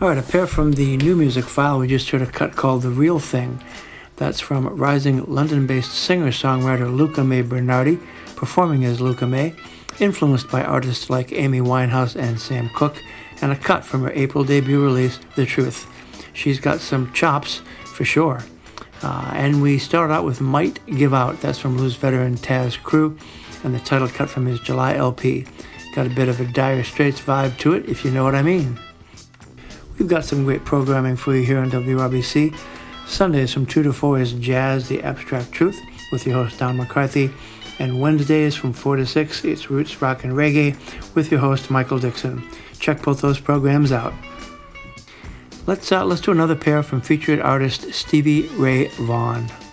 All right, a pair from the new music file. We just heard a cut called The Real Thing. That's from rising London-based singer-songwriter Luca May Bernardi, performing as Luca May, influenced by artists like Amy Winehouse and Sam Cooke, and a cut from her April debut release, The Truth. She's got some chops, for sure. And we started out with Might Give Out. That's from blues veteran Taz Crew, and the title cut from his July LP. Got a bit of a Dire Straits vibe to it, if you know what I mean. We've got some great programming for you here on WRBC. Sundays from 2 to 4 is Jazz, The Abstract Truth, with your host Don McCarthy. And Wednesdays from 4 to 6, it's Roots, Rock, and Reggae, with your host Michael Dixon. Check both those programs out. Let's do another pair from featured artist Stevie Ray Vaughan.